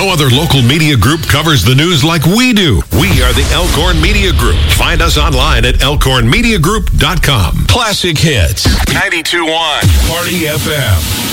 No other local media group covers the news like we do. We are the Elkhorn Media Group. Find us online at elkhornmediagroup.com. Classic Hits. 92.1 Party FM.